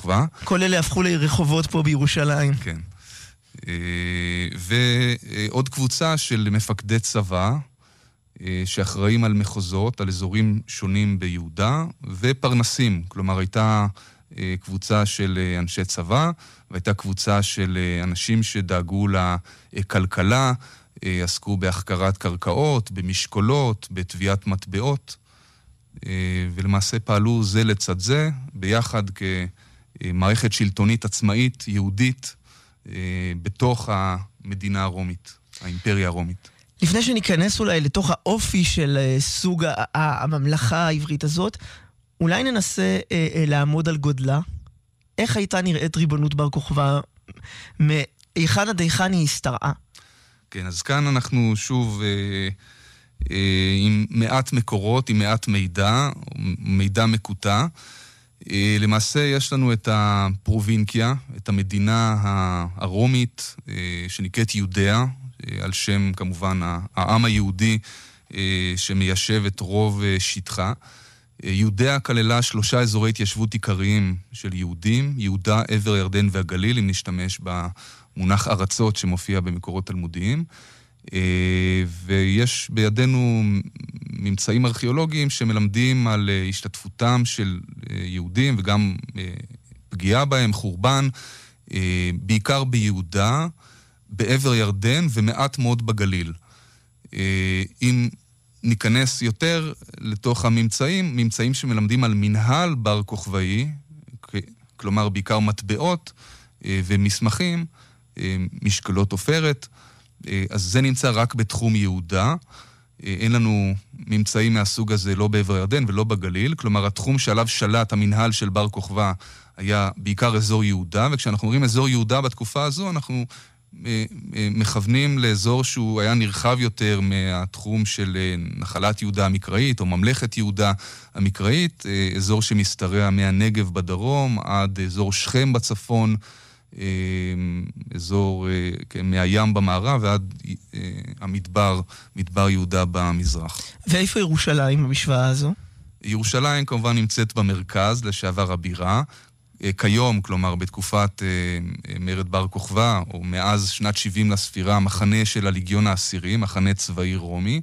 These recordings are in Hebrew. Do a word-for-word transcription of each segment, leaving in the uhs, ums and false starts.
כוכבא. כל אלה הפכו לרחובות פה בירושלים. כן. ועוד קבוצה של מפקדי צבא, שאחראים על מחוזות, על אזורים שונים ביהודה, ופרנסים. כלומר, הייתה קבוצה של אנשי צבא, והייתה קבוצה של אנשים שדאגו לכלכלה, עסקו בהחכרת קרקעות, במשקולות, בתביעת מטבעות, ולמעשה פעלו זה לצד זה, ביחד כמערכת שלטונית עצמאית, יהודית, בתוך המדינה הרומית, האימפריה הרומית. לפני שניכנס אולי לתוך האופי של סוג הממלכה העברית הזאת, אולי ננסה לעמוד על גודלה. איך הייתה נראית ריבונות בר כוכבא? מאיכן עד היכן היא הסתרעה? כן, אז כאן אנחנו שוב אה, אה, עם מעט מקורות, עם מעט מידע, מידע מקוטע. אה, למעשה יש לנו את הפרובינקיה, את המדינה הרומית אה, שנקראת יהודיה, אה, על שם כמובן העם היהודי אה, שמיישב את רוב אה, שטחה. אה, יהודיה כללה שלושה אזורי התיישבות עיקריים של יהודים, יהודה, עבר ירדן והגליל, אם נשתמש ב... מונח ארצות שמופיע במקורות תלמודיים, ויש בידינו ממצאים ארכיאולוגיים שמלמדים על השתתפותם של יהודים וגם פגיעה בהם, חורבן, בעיקר ביהודה, בעבר ירדן ומעט מאוד בגליל. אם ניכנס יותר לתוך הממצאים, ממצאים שמלמדים על מנהל בר כוכבאי, כלומר בעיקר מטבעות ומסמכים, משקלות עופרת, אז זה נמצא רק בתחום יהודה. אין לנו ממצאים מהסוג הזה לא בעבר ירדן ולא בגליל, כלומר התחום שעליו שלט המנהל של בר כוכבא היה בעיקר אזור יהודה, וכשאנחנו אומרים אזור יהודה בתקופה הזו, אנחנו מכוונים לאזור שהוא היה נרחב יותר מהתחום של נחלת יהודה המקראית, או ממלכת יהודה המקראית, אזור שמסתרע מהנגב בדרום עד אזור שכם בצפון, אזור מהים במערב ועד המדבר, מדבר יהודה במזרח. ואיפה ירושלים במשוואה הזו? ירושלים כמובן נמצאת במרכז, לשעבר הבירה. כיום, כלומר בתקופת מרד בר כוכבא, או מאז שנת שבעים לספירה, המחנה של הליגיון העשירי, מחנה צבאי רומי.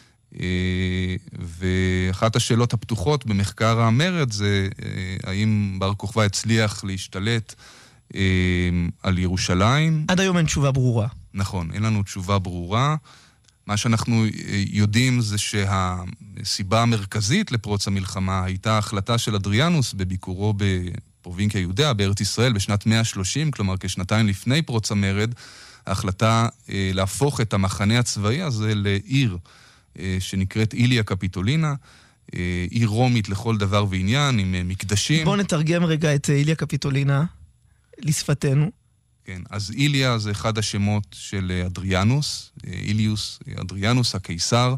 ואחת השאלות הפתוחות במחקר המרד זה האם בר כוכבא הצליח להשתלט על ירושלים. עד היום אין תשובה ברורה. נכון, אין לנו תשובה ברורה. מה שאנחנו יודעים זה שהסיבה המרכזית לפרוץ המלחמה הייתה החלטה של אדריאנוס בביקורו בפרובינקיה יהודיה, בארץ ישראל, בשנת מאה ושלושים, כלומר כשנתיים לפני פרוץ המרד, ההחלטה להפוך את המחנה הצבאי הזה לעיר שנקראת איליה קפיטולינה, עיר רומית לכל דבר ועניין, עם מקדשים. בואו נתרגם רגע את איליה קפיטולינה לשפתנו. כן, אז איליה זה אחד השמות של אדריאנוס, איליוס, אדריאנוס הקיסר,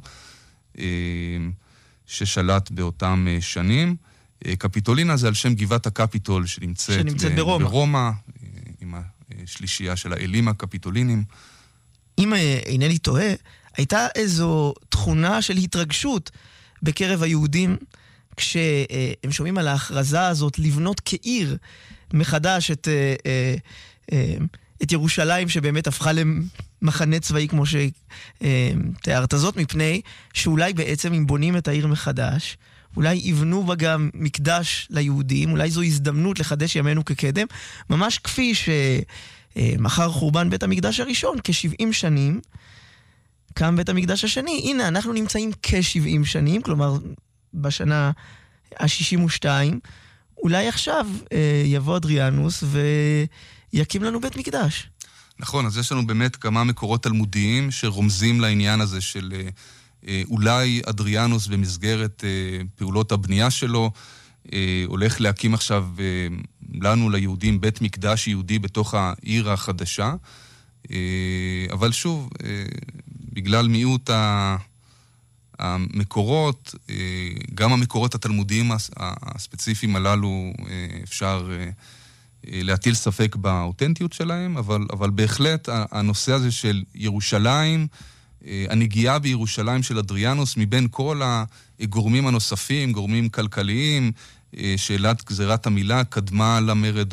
ששלט באותם שנים. קפיטולינה זה על שם גבעת הקפיטול שנמצאת, שנמצאת ברומא. ברומא, עם השלישייה של האלים הקפיטולינים. אם אינני טועה, הייתה איזו תכונה של התרגשות בקרב היהודים, כשהם שומעים על ההכרזה הזאת לבנות כעיר מחדש את, את ירושלים, שבאמת הפכה למחנה צבאי כמו שתיארת זאת, מפני שאולי בעצם אם בונים את העיר מחדש, אולי יבנו בה גם מקדש ליהודים, אולי זו הזדמנות לחדש ימינו כקדם, ממש כפי שמחר חורבן בית המקדש הראשון, כ-שבעים שנים, קם בית המקדש השני. הנה, אנחנו נמצאים כ-שבעים שנים, כלומר בשנה ה-שישים ושתיים, אולי עכשיו אה, יבוא אדריאנוס ויקים לנו בית מקדש. נכון, אז יש לנו באמת כמה מקורות תלמודיים שרומזים לעניין הזה של אה, אולי אדריאנוס במסגרת אה, פעולות הבנייה שלו, אה, הולך להקים עכשיו אה, לנו ליהודים בית מקדש יהודי בתוך העיר החדשה, אה, אבל שוב, אה, בגלל מיעוט ה... המקורות, גם המקורות התלמודיים הספציפיים הללו אפשר להטיל ספק באותנטיות שלהם, אבל, אבל בהחלט הנושא הזה של ירושלים, הנגיעה בירושלים של אדריאנוס, מבין כל הגורמים הנוספים, גורמים כלכליים, שאלת גזירת המילה קדמה למרד